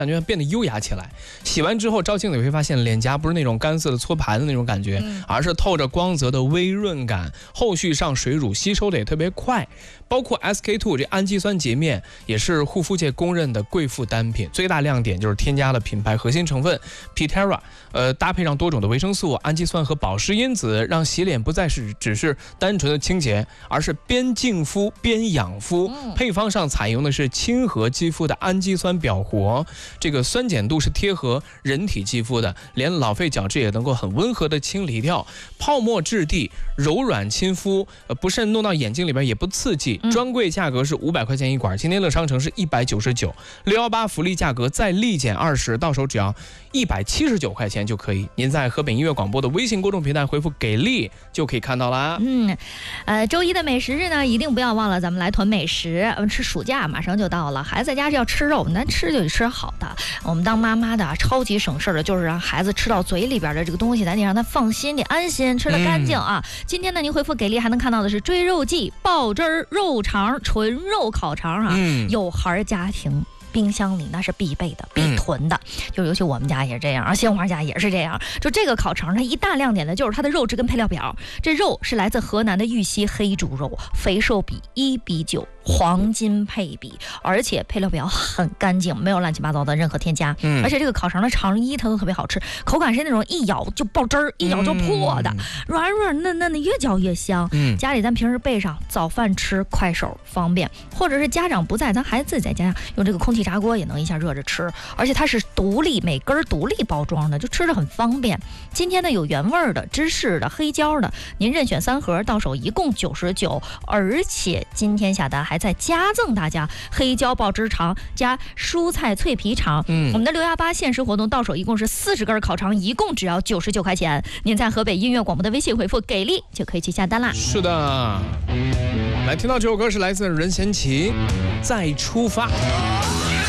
感觉变得优雅起来。洗完之后照镜子也会发现脸颊不是那种干涩的搓盘的那种感觉，而是透着光泽的微润感。后续上水乳吸收的也特别快，包括 SK2 这氨基酸洁面也是护肤界公认的贵妇单品。最大亮点就是添加了品牌核心成分 Pitera，搭配上多种的维生素、氨基酸和保湿因子，让洗脸不再是只是单纯的清洁，而是边净肤边养肤。配方上采用的是亲和肌肤的氨基酸表活，这个酸碱度是贴合人体肌肤的，连老废角质也能够很温和的清理掉。泡沫质地，柔软亲肤，不慎弄到眼睛里边也不刺激。专柜价格是500块钱一管，今天乐商城是199，618福利价格再立减20，到手只要179块钱就可以。您在河北音乐广播的微信公众平台回复给力就可以看到啦。 周一的美食日呢，一定不要忘了咱们来囤美食。吃暑假马上就到了，孩子在家是要吃肉，咱吃就得吃好的。我们当妈妈的超级省事的就是让孩子吃到嘴里边的这个东西，咱得让他放心，得安心，吃得干净啊。今天呢，您回复给力还能看到的是追肉季爆汁儿肉肠纯肉烤肠啊，有孩家庭冰箱里那是必备的、必囤的，就尤其我们家也是这样啊，鲜花家也是这样。就这个烤肠，它一大亮点的就是它的肉质跟配料表。这肉是来自河南的玉溪黑猪肉，肥瘦比1:9，黄金配比，而且配料表很干净，没有乱七八糟的任何添加。而且这个烤肠的肠衣它都特别好吃，口感是那种一咬就爆汁儿，一咬就破的，软软嫩嫩的，越嚼越香。家里咱平时备上，早饭吃快手方便，或者是家长不在，咱孩子自己在家用这个空气炸锅也能一下热着吃，而且它是每根独立包装的，就吃着很方便。今天呢有原味的、芝士的、黑椒的，您任选3盒，到手一共99，而且今天下单还在加赠大家黑椒爆汁肠加蔬菜脆皮肠。我们的618限时活动到手一共是40根烤肠，一共只要99块钱。您在河北音乐广播的微信回复给力就可以去下单啦。 是的，来听到这首歌是来自任贤齐，再出发。